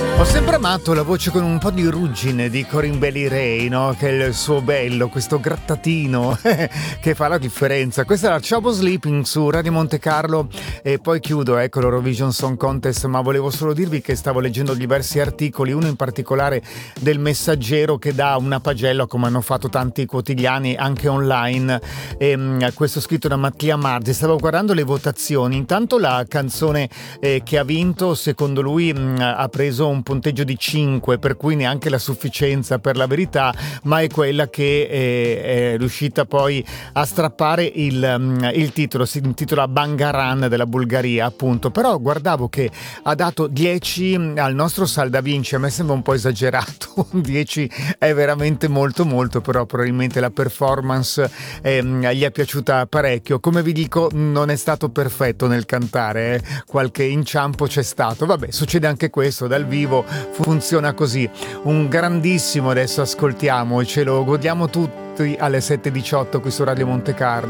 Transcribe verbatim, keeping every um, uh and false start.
Ho sempre amato la voce con un po' di ruggine di Corinne Bailey Rae, no? Che è il suo bello, questo grattatino che fa la differenza. Questa era Trouble Sleeping su Radio Monte Carlo e poi chiudo, ecco, l'Eurovision Song Contest, ma volevo solo dirvi che stavo leggendo diversi articoli, uno in particolare del Messaggero che dà una pagella, come hanno fatto tanti quotidiani anche online, e, um, questo scritto da Mattia Marzi. Stavo guardando le votazioni, intanto la canzone eh, che ha vinto, secondo lui mh, ha preso un punteggio di cinque, per cui neanche la sufficienza per la verità, ma è quella che è, è riuscita poi a strappare il, il titolo. Si intitola Bangaran della Bulgaria, appunto. Però guardavo che ha dato dieci al nostro Saldavinci, a me sembra un po' esagerato, dieci è veramente molto molto, però probabilmente la performance eh, gli è piaciuta parecchio. Come vi dico, non è stato perfetto nel cantare, eh. Qualche inciampo c'è stato, vabbè, succede anche questo, dal vivo funziona così. Un grandissimo, adesso ascoltiamo e ce lo godiamo tutti alle sette e diciotto qui su Radio Monte Carlo.